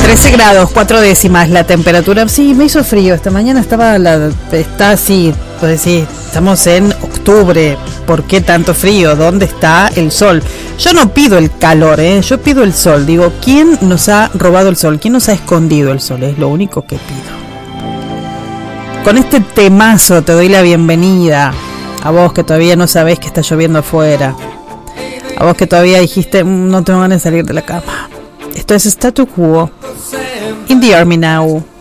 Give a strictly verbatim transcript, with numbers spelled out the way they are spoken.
trece grados, cuatro décimas la temperatura. Sí, me hizo frío. Esta mañana estaba la, está así, pues sí, estamos en octubre. ¿Por qué tanto frío? ¿Dónde está el sol? Yo no pido el calor, ¿eh? Yo pido el sol. Digo, ¿quién nos ha robado el sol? ¿Quién nos ha escondido el sol? Es lo único que pido. Con este temazo te doy la bienvenida. A vos que todavía no sabés que está lloviendo afuera. A vos que todavía dijiste, no tengo ganas de salir de la cama. Esto es Statu Quo. In the Army Now.